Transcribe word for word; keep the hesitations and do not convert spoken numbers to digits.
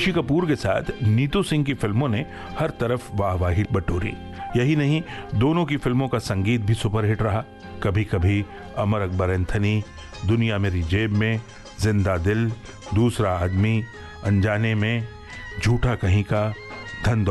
ऋषि कपूर के साथ नीतू सिंह की फिल्मों ने हर तरफ वाहवाही बटोरी। यही नहीं, दोनों की फिल्मों का संगीत भी सुपरहिट रहा। कभी कभी, अमर अकबर एंथनी, दुनिया मेरी जेब में, जिंदा दिल, दूसरा आदमी, अनजाने में, झूठा कहीं का, धन